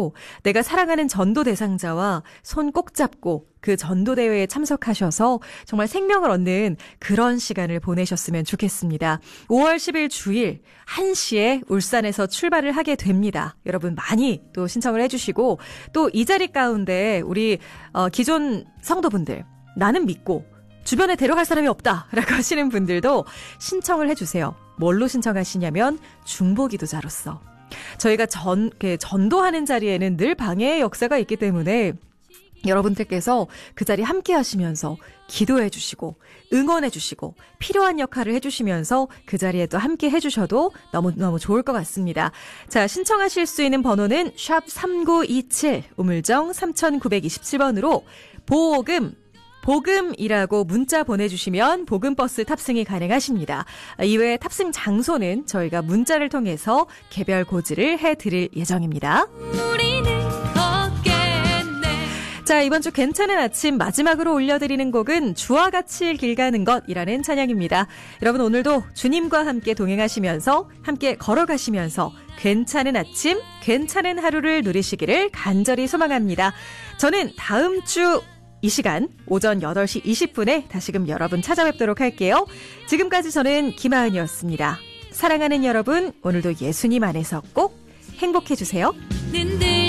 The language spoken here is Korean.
하시고 내가 사랑하는 전도 대상자와 손 꼭 잡고 그 전도대회에 참석하셔서 정말 생명을 얻는 그런 시간을 보내셨으면 좋겠습니다. 5월 10일 주일 1시에 울산에서 출발을 하게 됩니다. 여러분 많이 또 신청을 해주시고 또 이 자리 가운데 우리 기존 성도분들 나는 믿고 주변에 데려갈 사람이 없다라고 하시는 분들도 신청을 해주세요. 뭘로 신청하시냐면 중보기도자로서. 저희가 전도하는 자리에는 늘 방해의 역사가 있기 때문에 여러분들께서 그 자리 함께 하시면서 기도해 주시고 응원해 주시고 필요한 역할을 해주시면서 그 자리에 또 함께 해주셔도 너무너무 좋을 것 같습니다. 자, 신청하실 수 있는 번호는 샵 3927 우물정 3927번으로 복음이라고 문자 보내주시면 복음버스 탑승이 가능하십니다. 이외에 탑승 장소는 저희가 문자를 통해서 개별 고지를 해드릴 예정입니다. 자, 이번 주 괜찮은 아침 마지막으로 올려드리는 곡은 주와 같이 길 가는 것이라는 찬양입니다. 여러분 오늘도 주님과 함께 동행하시면서 함께 걸어가시면서 괜찮은 아침, 괜찮은 하루를 누리시기를 간절히 소망합니다. 저는 다음 주 이 시간 오전 8시 20분에 다시금 여러분 찾아뵙도록 할게요. 지금까지 저는 김하은이었습니다. 사랑하는 여러분, 오늘도 예수님 안에서 꼭 행복해주세요.